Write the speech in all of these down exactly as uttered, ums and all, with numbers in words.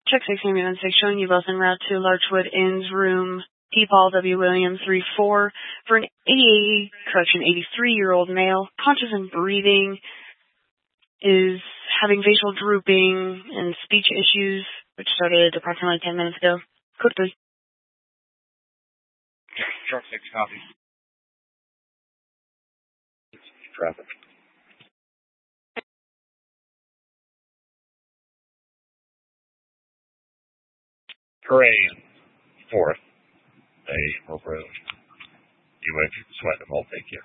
Check six ambulance six, showing you both en route to Larchwood Inns, room P. Paul W. Williams, three four, for an eighty-eight, correction, eighty-three-year-old male, conscious and breathing, is having facial drooping and speech issues, which started approximately ten minutes ago. Code three. Truck six, copy. Traffic. Parade, fourth, a Road. You went sweat them all, thank you.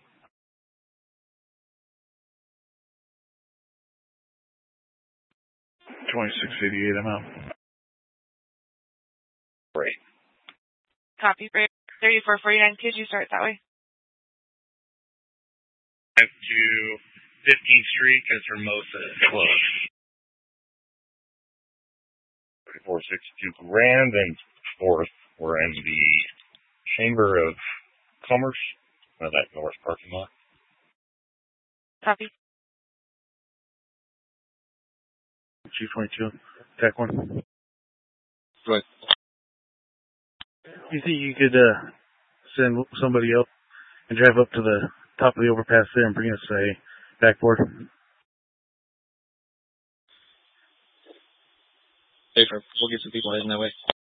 twenty-six eighty-eight, I'm out. Great. Copy, thirty-four forty-nine, could you start that way? To fifteenth Street, because Hermosa is closed. thirty-four sixty-two Grand and fourth, we're in the Chamber of Commerce, uh, that north parking lot. Copy. G twenty-two, Tech one. Go ahead. You think you could uh, send somebody up and drive up to the top of the overpass there and bring us a backboard? Hey, we'll get some people heading that way.